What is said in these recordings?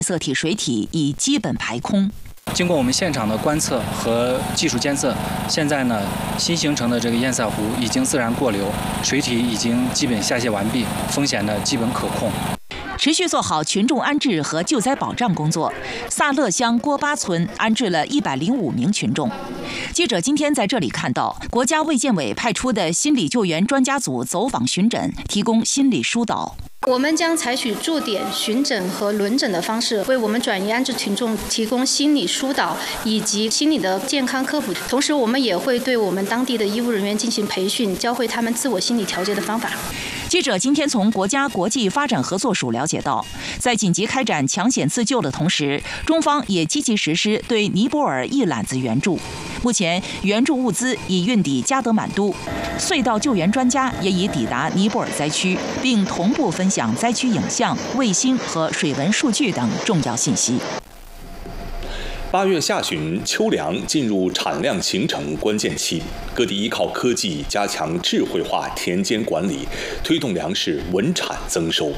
色体水体已基本排空。 经过我们现场的观测和技术监测，现在呢，新形成的这个堰塞湖已经自然过流，水体已经基本下泄完毕，风险呢基本可控。 持续做好群众安置和救灾保障工作，萨勒乡郭巴村安置了105名群众。记者今天在这里看到，国家卫健委派出的心理救援专家组走访巡诊，提供心理疏导。 我们将采取驻点巡诊和轮诊的方式，为我们转移安置群众提供心理疏导以及心理的健康科普。同时，我们也会对我们当地的医务人员进行培训，教会他们自我心理调节的方法。 记者今天从国家国际发展合作署了解到，在紧急开展抢险自救的同时，中方也积极实施对尼泊尔一揽子援助。目前，援助物资已运抵加德满都，隧道救援专家也已抵达尼泊尔灾区，并同步分享灾区影像、卫星和水文数据等重要信息。 8月下旬，秋粮进入产量形成关键期，各地依靠科技加强智慧化田间管理，推动粮食稳产增收。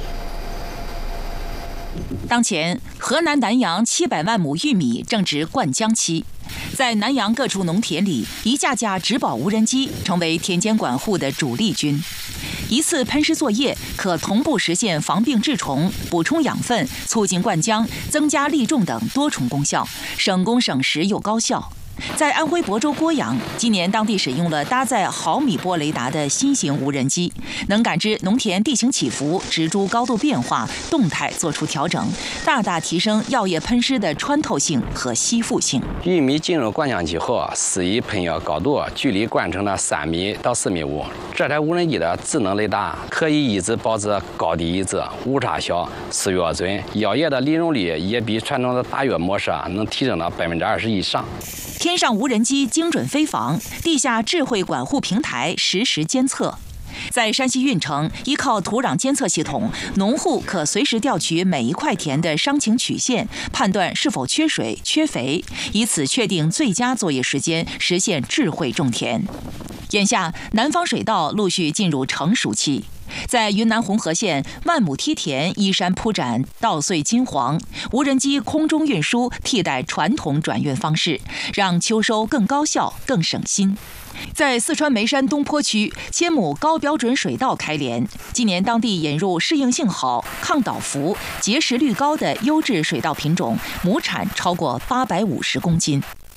当前，河南南阳700万亩玉米正值灌浆期，在南阳各处农田里，一架架植保无人机成为田间管护的主力军。一次喷施作业可同步实现防病治虫、补充养分、促进灌浆、增加粒重等多重功效，省工省时又高效。在安徽亳州郭阳，今年当地使用了搭载毫米波雷达的新型无人机，能感知农田地形起伏、植株高度变化，动态做出调整，大大提升药液喷施的穿透性和吸附性。 玉米进入灌浆期后，适宜喷药高度距离灌成了3米到4米5。这台无人机的智能雷达可以一直保持高低一致、误差小、施药准，药液的利用率也比传统的打药模式能提升到20%以上。 天上无人机精准飞防，地下智慧管护平台实时监测。在山西运城，依靠土壤监测系统，农户可随时调取每一块田的伤情曲线，判断是否缺水、缺肥，以此确定最佳作业时间，实现智慧种田。眼下，南方水稻陆续进入成熟期。在云南红河县，万亩梯田依山铺展，稻穗金黄，无人机空中运输替代传统转运方式，让秋收更高效、更省心。在四川眉山东坡区，1000亩高标准水稻开镰，今年当地引入适应性好、抗倒伏、结实率高的优质水稻品种，亩产超过850公斤。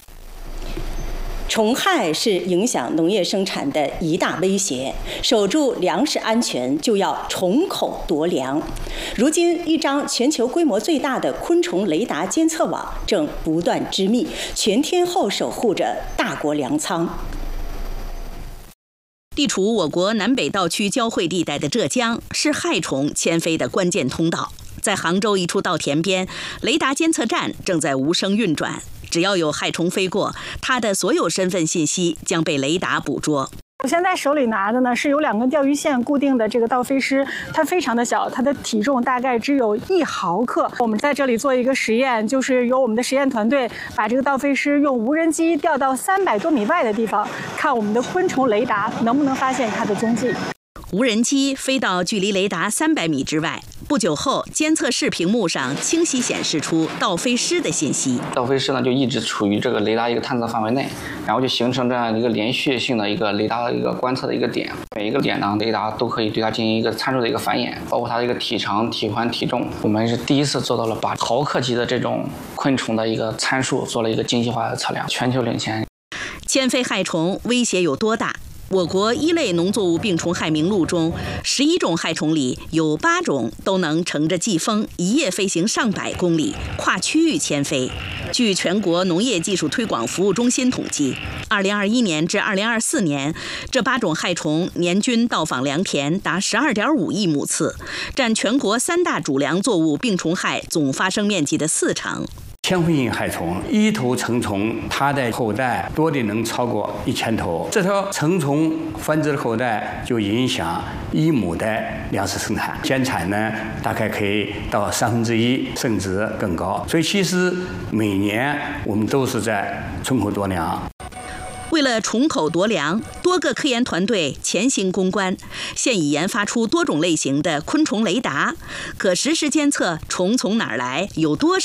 虫害是影响农业生产的一大威胁，守住粮食安全就要虫口夺粮。如今，一张全球规模最大的昆虫雷达监测网正不断织密，全天候守护着大国粮仓。 地处我国南北道区交汇地带的浙江，是害虫迁飞的关键通道。在杭州一处稻田边，雷达监测站正在无声运转。只要有害虫飞过，它的所有身份信息将被雷达捕捉。 我现在手里拿的呢是有2根钓鱼线固定的这个稻飞虱，它非常的小，它的体重大概只有1毫克。我们在这里做一个实验，就是由我们的实验团队把这个稻飞虱用无人机调到300多米外的地方，看我们的昆虫雷达能不能发现它的踪迹。 无人机飞到距离雷达300米之外，不久后，监测室屏幕上清晰显示出稻飞虱的信息。 稻飞虱呢就一直处于这个雷达一个探测范围内，然后就形成这样一个连续性的一个雷达的一个观测的一个点。每一个点呢，雷达都可以对它进行一个参数的一个繁衍，包括它的一个体长、体宽、体重。我们是第一次做到了把毫克级的这种昆虫的一个参数做了一个精细化的测量，全球领先。 迁飞害虫威胁有多大？我国1类农作物病虫害名录中，11种害虫里有8种都能乘着季风一夜飞行上百公里，跨区域迁飞。据全国农业技术推广服务中心统计，2021年至2024年，这8种害虫年均到访良田达12.5亿亩次，占全国3大主粮作物病虫害总发生面积的40%。 迁飞性害虫一头成虫，它的后代多的能超过1000头。这条成虫繁殖的后代就影响1亩的粮食生产，减产呢大概可以到1/3，甚至更高。所以其实每年我们都是在存口夺粮。 为了虫口夺粮，多个科研团队潜心攻关，现已研发出多种类型的昆虫雷达，可实时监测虫从哪儿来，有多少